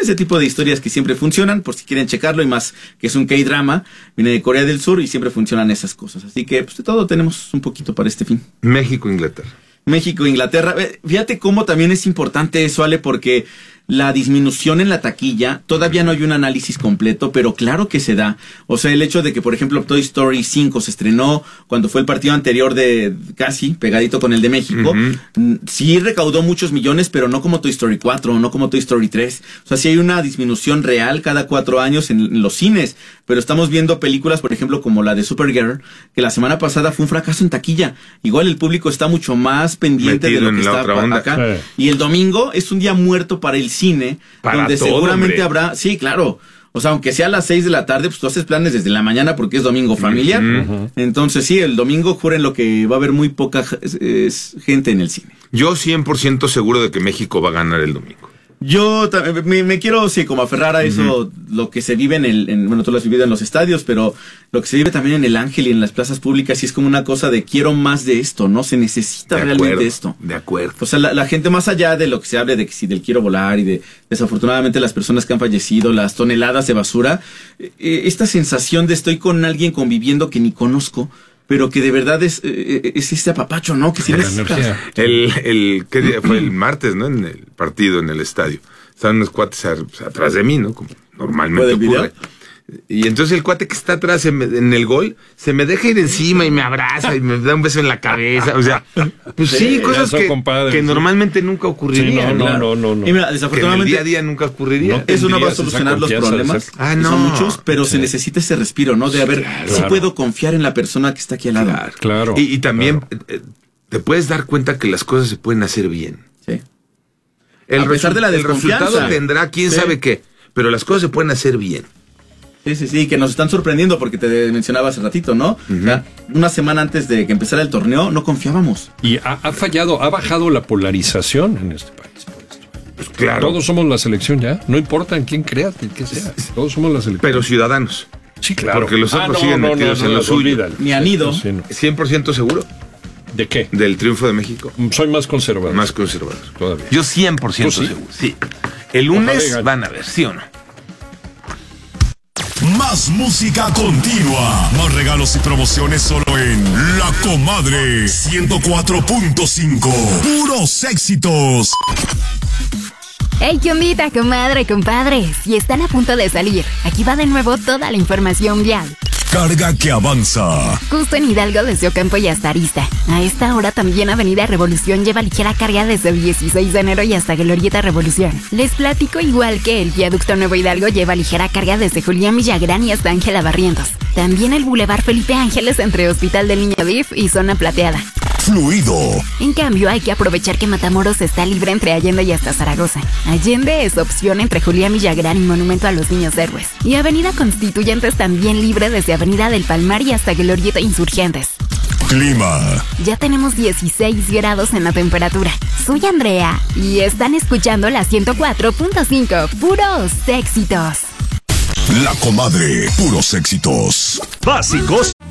ese tipo de historias que siempre funcionan, por si quieren checarlo, y más que es un K-drama, viene de Corea del Sur y siempre funcionan esas cosas. Así que, pues, de todo tenemos un poquito para este fin. México, Inglaterra. México, Inglaterra. Fíjate cómo también es importante eso, Ale, porque la disminución en la taquilla, todavía no hay un análisis completo, pero claro que se da. O sea, el hecho de que, por ejemplo, Toy Story 5 se estrenó cuando fue el partido anterior de casi pegadito con el de México, sí recaudó muchos millones, pero no como Toy Story 4, no como Toy Story 3. O sea, sí hay una disminución real cada 4 años en los cines, pero estamos viendo películas, por ejemplo, como la de Supergirl, que la semana pasada fue un fracaso en taquilla. Igual el público está mucho más pendiente metido de lo que está acá. Y el domingo es un día muerto para el cine, para donde todo, seguramente habrá, sí, claro, o sea, aunque sea a las 6 de la tarde, pues tú haces planes desde la mañana porque es domingo familiar. Entonces sí, el domingo juren lo que va a haber muy poca gente en el cine. Yo 100% seguro de que México va a ganar el domingo. Yo me quiero, sí, como aferrar a eso, lo que se vive bueno, tú lo has vivido en los estadios, pero lo que se vive también en el Ángel y en las plazas públicas, y es como una cosa de quiero más de esto, ¿no? Se necesita realmente esto. De acuerdo. O sea, la gente, más allá de lo que se hable de que si del quiero volar y de desafortunadamente las personas que han fallecido, las toneladas de basura, esta sensación de estoy con alguien conviviendo que ni conozco, pero que de verdad es este apapacho, ¿no? Que sí necesitas. ¿Qué día fue? El martes, ¿no? En el partido, en el estadio. Estaban unos cuates atrás de mí, ¿no? Como normalmente ocurre. Y entonces el cuate que está atrás en el gol se me deja ir encima y me abraza y me da un beso en la cabeza. O sea, pues sí, cosas que normalmente nunca ocurrirían. Sí, no. Y mira, desafortunadamente, que en el día a día nunca ocurriría. No, eso no va a solucionar los problemas. Son muchos, pero se necesita ese respiro, ¿no? De a ver, sí puedo confiar en la persona que está aquí al lado. Claro. Y también te puedes dar cuenta que las cosas se pueden hacer bien. Sí. A pesar de la desconfianza. El resultado tendrá quién sabe qué, pero las cosas se pueden hacer bien. Sí, que nos están sorprendiendo porque te mencionaba hace ratito, ¿no? O sea, una semana antes de que empezara el torneo no confiábamos. Y ha bajado la polarización en este país por esto. Pues claro. Todos somos la selección ya, no importa en quién creas ni qué sea, todos somos la selección. Pero ciudadanos. Sí, claro. Porque los otros siguen metidos en lo suyo. Ni han ido. 100% seguro. ¿De qué? Del triunfo de México. Soy más conservador. Más conservador. Todavía. Yo 100% seguro. Sí. El lunes van a ver, ¿sí o no? Más música continua. Más regalos y promociones solo en La Comadre 104.5. Puros éxitos. Hey, ¿qué ondita, comadre, compadre? Si están a punto de salir, aquí va de nuevo toda la información vial. Carga que avanza. Justo en Hidalgo desde Ocampo y hasta Arista. A esta hora también Avenida Revolución lleva ligera carga desde el 16 de enero y hasta Glorieta Revolución. Les platico igual que el Viaducto Nuevo Hidalgo lleva ligera carga desde Julián Villagrán y hasta Ángela Barrientos. También el Boulevard Felipe Ángeles entre Hospital del Niño DIF y Zona Plateada. Fluido. En cambio, hay que aprovechar que Matamoros está libre entre Allende y hasta Zaragoza. Allende es opción entre Julián Villagrán y Monumento a los Niños Héroes. Y Avenida Constituyentes también libre desde Avenida del Palmar y hasta Glorieta Insurgentes. Clima. Ya tenemos 16 grados en la temperatura. Soy Andrea y están escuchando la 104.5. Puros éxitos. La Comadre. Puros éxitos. Básicos